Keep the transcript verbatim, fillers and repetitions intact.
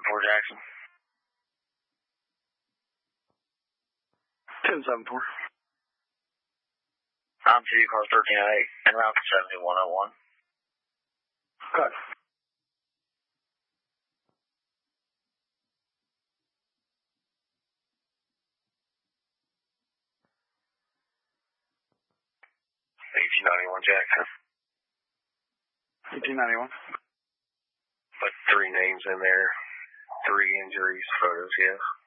four Jackson. ten seven four. I'm G, car thirteen oh eight, en route to seventy-one oh one. Cut. eighteen ninety-one Jackson. eighteen ninety-one. Put three names in there, three injuries, photos, yes.